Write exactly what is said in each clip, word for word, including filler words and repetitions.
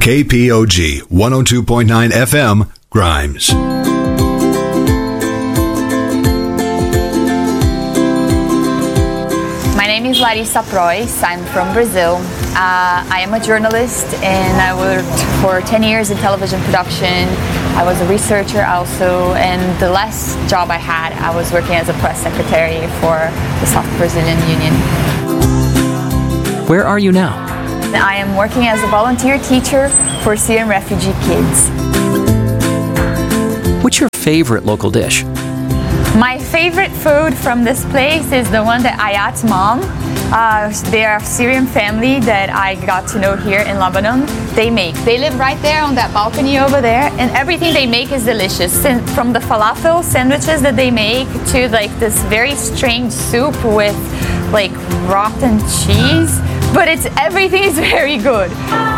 K P O G one oh two point nine F M, Grimes. My name is Larissa Prois. I'm from Brazil. Uh, I am a journalist and I worked for ten years in television production. I was a researcher also, and the last job I had, I was working as a press secretary for the South Brazilian Union. Where are you now? I am working as a volunteer teacher for Syrian refugee kids. What's your favorite local dish? My favorite food from this place is the one that Ayat's mom, uh, they are a Syrian family that I got to know here in Lebanon, they make. They live right there on that balcony over there, and everything they make is delicious. And from the falafel sandwiches that they make to like this very strange soup with like rotten cheese, but it's everything is very good.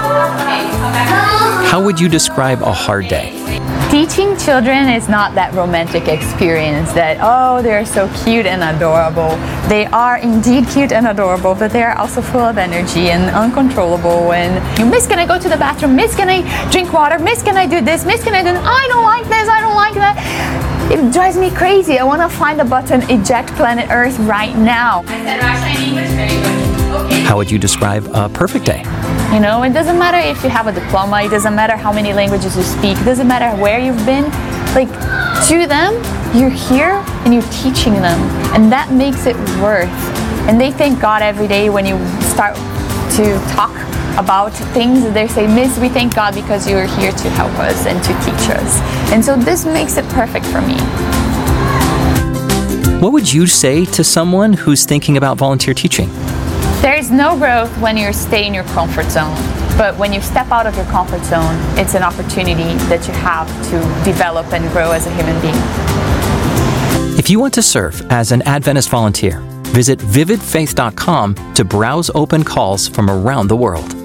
How would you describe a hard day? Teaching children is not that romantic experience that, oh, they're so cute and adorable. They are indeed cute and adorable, but they are also full of energy and uncontrollable. And, Miss, can I go to the bathroom? Miss, can I drink water? Miss, can I do this? Miss, can I do that? I don't like this, I don't like that. It drives me crazy. I want to find the button, eject planet Earth right now. I said Russia in English, very good. Okay. How would you describe a perfect day? You know, it doesn't matter if you have a diploma, it doesn't matter how many languages you speak, it doesn't matter where you've been. Like, to them, you're here and you're teaching them, and that makes it worth. And they thank God every day when you start to talk about things. They say, Miss, we thank God because you're here to help us and to teach us. And so this makes it perfect for me. What would you say to someone who's thinking about volunteer teaching? There is no growth when you stay in your comfort zone, but when you step out of your comfort zone, it's an opportunity that you have to develop and grow as a human being. If you want to serve as an Adventist volunteer, visit vivid faith dot com to browse open calls from around the world.